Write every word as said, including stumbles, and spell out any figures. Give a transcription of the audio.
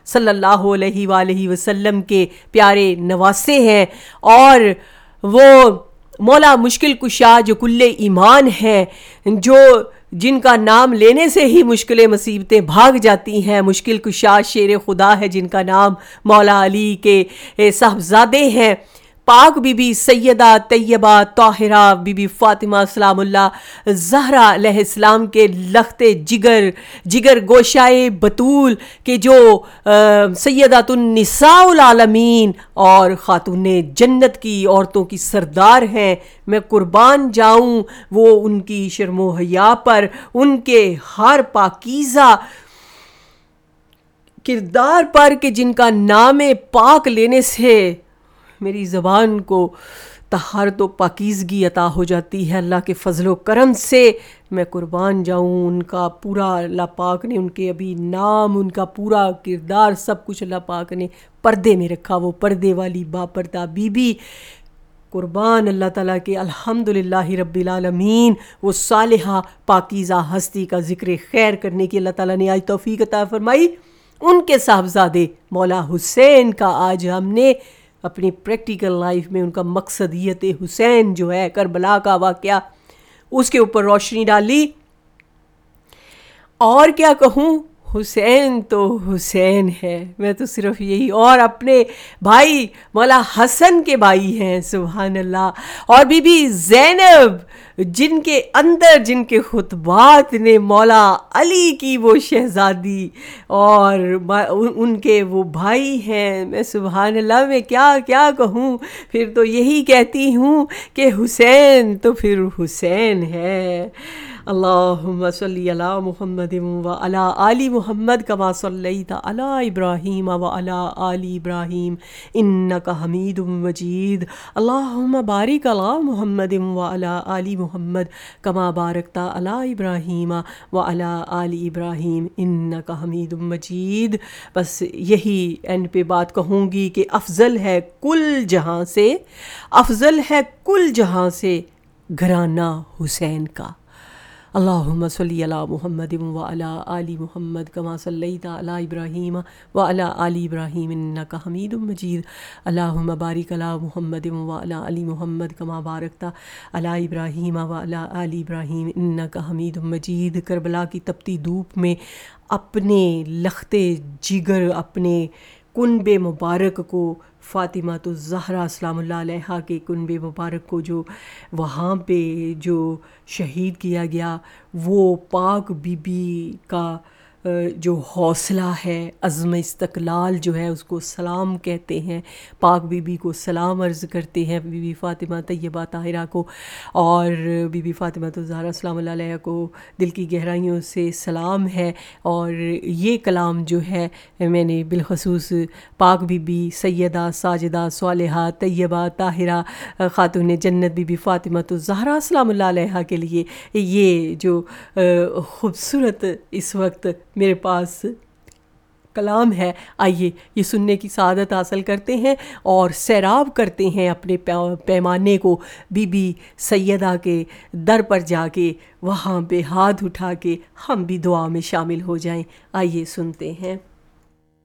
صلی اللہ علیہ وآلہ وسلم کے پیارے نواسے ہیں، اور وہ مولا مشکل کشا جو کل ایمان ہیں، جو جن کا نام لینے سے ہی مشکلیں مصیبتیں بھاگ جاتی ہیں، مشکل کشا شیر خدا ہے جن کا نام مولا علی کے صاحبزادے ہیں، پاک be be Syeda Taiba Tahira be be Fatima سلام اللہ زہرا علیہ السلام کے لخت جگر جگر گوشائے بطول کے جو سیدۃ النساء العالمین اور خاتون جنت کی عورتوں کی سردار ہیں، میں قربان جاؤں وہ ان کی شرم و حیا پر، ان کے ہر پاکیزہ کردار پر کہ جن کا نام پاک لینے سے میری زبان کو طہارت و پاکیزگی عطا ہو جاتی ہے اللہ کے فضل و کرم سے۔ میں قربان جاؤں ان کا پورا اللہ پاک نے ان کے ابھی نام، ان کا پورا کردار، سب کچھ اللہ پاک نے پردے میں رکھا، وہ پردے والی باپردہ بی بی، قربان اللہ تعالیٰ کے الحمدللہ رب العالمین، وہ صالحہ پاکیزہ ہستی کا ذکر خیر کرنے کی اللہ تعالیٰ نے آج توفیق عطا فرمائی۔ ان کے صاحبزادے مولا حسین کا آج ہم نے اپنی پریکٹیکل لائف میں ان کا مقصدیت حسین جو ہے کربلا کا واقعہ، اس کے اوپر روشنی ڈالی۔ اور کیا کہوں، حسین تو حسین ہے، میں تو صرف یہی، اور اپنے بھائی مولا حسن کے بھائی ہیں، سبحان اللہ، اور بی بی زینب جن کے اندر جن کے خطبات نے مولا علی کی وہ شہزادی اور ان کے وہ بھائی ہیں، میں سبحان اللہ میں کیا کیا کہوں، پھر تو یہی کہتی ہوں کہ حسین تو پھر حسین ہے۔ اللہم صلی علی محمد وعلی آل محمد کما صلیت علی ابراہیم وعلی آل ابراہیم انک حمید مجید۔ اللہم بارک علی محمد وعلی آل محمد کما بارکت علی ابراہیم وعلی آل ابراہیم انک حمید مجید۔ بس یہی اینڈ پہ بات کہوں گی کہ افضل ہے کل جہاں سے، افضل ہے کل جہاں سے گھرانہ حسین کا۔ اللہم صلی علی محمد وعلی آل محمد کما صلیت علی ابراہیم وعلی آل ابراہیم انک حمید مجید۔ اللہم بارک علی محمد وعلی آل محمد کما بارکت علی ابراہیم وعلی آل ابراہیم انک حمید مجید۔ کربلا کی تپتی دھوپ میں اپنے لخت جگر، اپنے کنب مبارک کو، فاطمہ تو زہرا سلام اللہ علیہا کے کنب مبارک کو جو وہاں پہ جو شہید کیا گیا، وہ پاک بی بی کا جو حوصلہ ہے، عزم استقلال جو ہے، اس کو سلام کہتے ہیں، پاک بی بی کو سلام عرض کرتے ہیں، بی بی فاطمہ طیبہ طاہرہ کو، اور بی بی فاطمہ تو زہرا سلام اللہ علیہا کو دل کی گہرائیوں سے سلام ہے۔ اور یہ کلام جو ہے میں نے بالخصوص پاک بی بی سیدہ ساجدہ صالحہ طیبہ طاہرہ خاتون جنت بی بی فاطمہ تو زہرا سلام اللہ علیہا کے لیے یہ جو خوبصورت اس وقت میرے پاس کلام ہے، آئیے یہ سننے کی سعادت حاصل کرتے ہیں اور سیراب کرتے ہیں اپنے پیمانے کو بی بی سیدہ کے در پر جا کے، وہاں پہ ہاتھ اٹھا کے ہم بھی دعا میں شامل ہو جائیں۔ آئیے سنتے ہیں۔